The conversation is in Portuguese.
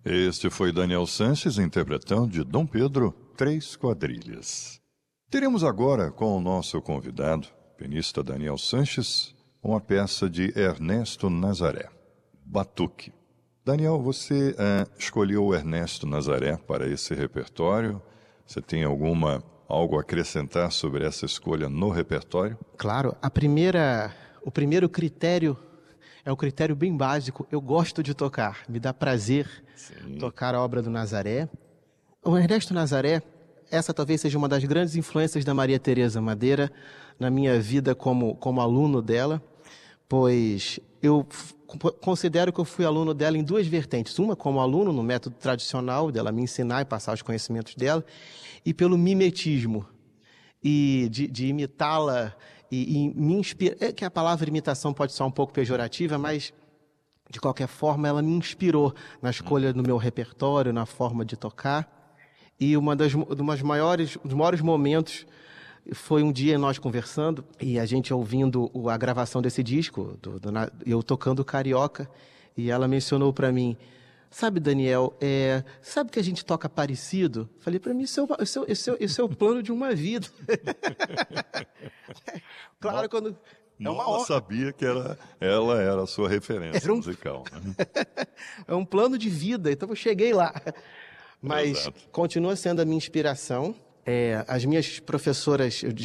Este foi Daniel Sanches interpretando de Dom Pedro, Três Quadrilhas. Teremos agora com o nosso convidado, pianista Daniel Sanches, uma peça de Ernesto Nazaré, Batuque. Daniel, você escolheu o Ernesto Nazaré para esse repertório. Você tem algo a acrescentar sobre essa escolha no repertório? Claro, o primeiro critério é um critério bem básico. Eu gosto de tocar, me dá prazer tocar a obra do Nazaré. O Ernesto Nazaré, essa talvez seja uma das grandes influências da Maria Teresa Madeira na minha vida como aluno dela, pois eu considero que eu fui aluno dela em duas vertentes. Uma como aluno no método tradicional, dela me ensinar e passar os conhecimentos dela, e pelo mimetismo, e de imitá-la e me inspirar. É que a palavra imitação pode ser um pouco pejorativa, mas de qualquer forma ela me inspirou na escolha do meu repertório, na forma de tocar. E dos maiores momentos foi um dia nós conversando e a gente ouvindo a gravação desse disco, eu tocando Carioca, e ela mencionou para mim: sabe, Daniel, sabe que a gente toca parecido? Falei, para mim, esse é o plano de uma vida. Claro, quando... Ela sabia que ela era a sua referência musical. É um plano de vida, então eu cheguei lá. Mas Exato. continua sendo a minha inspiração. As minhas professoras